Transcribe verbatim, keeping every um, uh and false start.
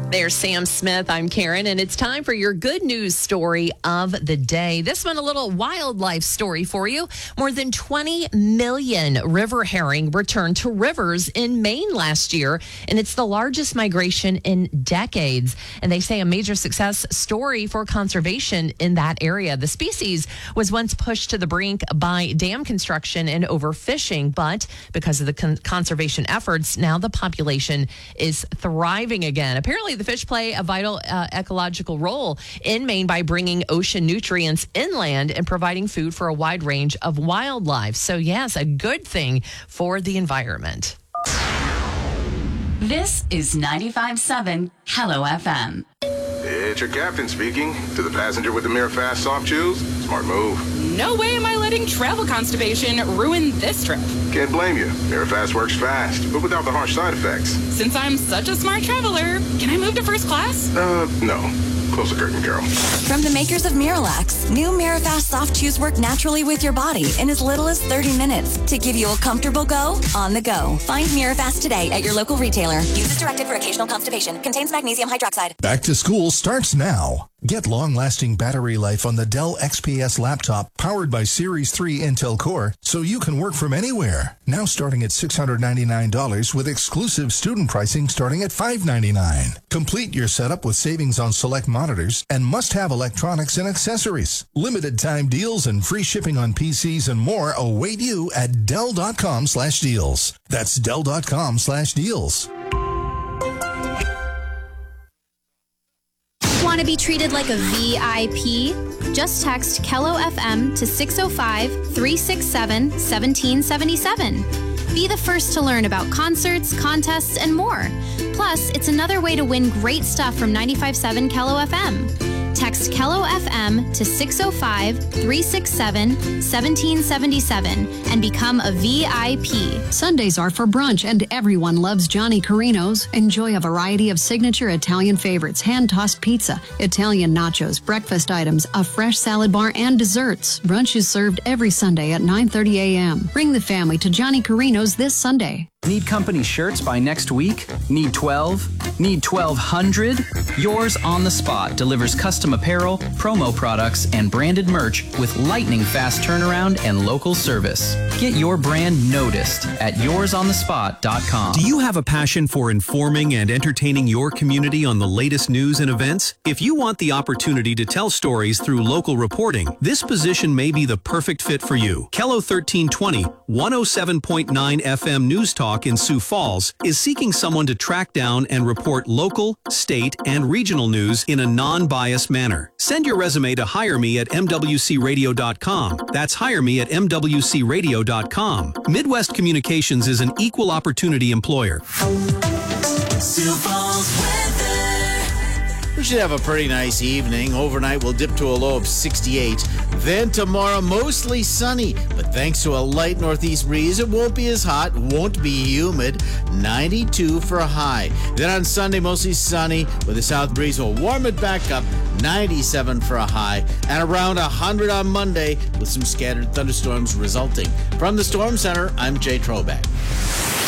There's Sam Smith. I'm Karen, and it's time for your good news story of the day. This one, a little wildlife story for you. More than twenty million river herring returned to rivers in Maine last year, and it's the largest migration in decades. And they say a major success story for conservation in that area. The species was once pushed to the brink by dam construction and overfishing, but because of the con- conservation efforts, now the population is thriving again. Apparently, the fish play a vital uh, ecological role in Maine by bringing ocean nutrients inland and providing food for a wide range of wildlife. So, yes, a good thing for the environment. This is ninety-five point seven Hello F M. It's your captain speaking. To the passenger with the Mirror Fast soft chews, smart move. No way am I letting travel constipation ruin this trip. Can't blame you. Mirror Fast works fast, but without the harsh side effects. Since I'm such a smart traveler, can I move to first class? Uh, no. Close the curtain, Carol. From the makers of Miralax, new Mirafast soft chews work naturally with your body in as little as thirty minutes to give you a comfortable go on the go. Find Mirafast today at your local retailer. Use as directed for occasional constipation. Contains magnesium hydroxide. Back to school starts now. Get long-lasting battery life on the Dell X P S laptop powered by Series three Intel Core so you can work from anywhere. Now starting at six hundred ninety-nine dollars with exclusive student pricing starting at five hundred ninety-nine dollars. Complete your setup with savings on select monitors and must-have electronics and accessories. Limited time deals and free shipping on P Cs and more await you at Dell.com slash deals. That's Dell.com slash deals. Want to be treated like a V I P? Just text Kello F M to six oh five, three six seven, one seven seven seven. Be the first to learn about concerts, contests, and more. Plus, it's another way to win great stuff from ninety-five point seven Kello F M. Text Kello F M to six oh five, three six seven, one seven seven seven and become a V I P. Sundays are for brunch, and everyone loves Johnny Carino's. Enjoy a variety of signature Italian favorites, hand-tossed pizza, Italian nachos, breakfast items, a fresh salad bar, and desserts. Brunch is served every Sunday at nine thirty a.m. Bring the family to Johnny Carino's this Sunday. Need company shirts by next week? Need twelve? Need twelve hundred? Yours on the Spot delivers custom apparel, promo products, and branded merch with lightning fast turnaround and local service. Get your brand noticed at yours on the spot dot com. Do you have a passion for informing and entertaining your community on the latest news and events? If you want the opportunity to tell stories through local reporting, this position may be the perfect fit for you. Kello thirteen twenty, one oh seven point nine F M News Talk in Sioux Falls is seeking someone to track down and report local, state, and regional news in a non-biased manner. Send your resume to hire me at M W C radio dot com. That's hire me at M W C radio dot com. Midwest Communications is an equal opportunity employer. Sioux Falls weather. We should have a pretty nice evening. Overnight, we'll dip to a low of sixty-eight. Then tomorrow, mostly sunny. But thanks to a light northeast breeze, it won't be as hot, won't be humid. ninety-two for a high. Then on Sunday, mostly sunny, with a south breeze will warm it back up. ninety-seven for a high. And around one hundred on Monday, with some scattered thunderstorms resulting. From the Storm Center, I'm Jay Trobeck.